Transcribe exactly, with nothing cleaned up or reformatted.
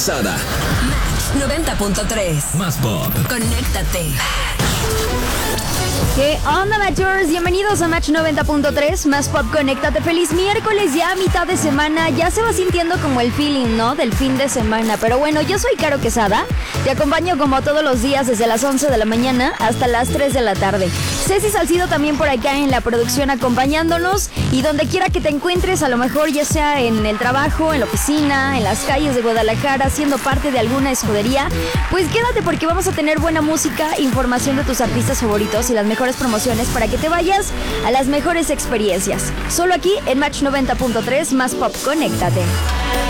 Quesada. Match noventa punto tres. Más pop. Conéctate. ¿Qué onda, Matchers? Bienvenidos a Match noventa punto tres, Más Pop, conéctate. Feliz miércoles, ya a mitad de semana. Ya se va sintiendo como el feeling, ¿no? Del fin de semana. Pero bueno, yo soy Caro Quesada. Te acompaño como todos los días desde las once de la mañana hasta las tres de la tarde. Ceci Salcido también por acá en la producción acompañándonos. Y donde quiera que te encuentres, a lo mejor ya sea en el trabajo, en la oficina, en las calles de Guadalajara, siendo parte de alguna escudería, pues quédate porque vamos a tener buena música, información de tus artistas favoritos y las mejores promociones para que te vayas a las mejores experiencias. Solo aquí en Match noventa punto tres, Más Pop, conéctate.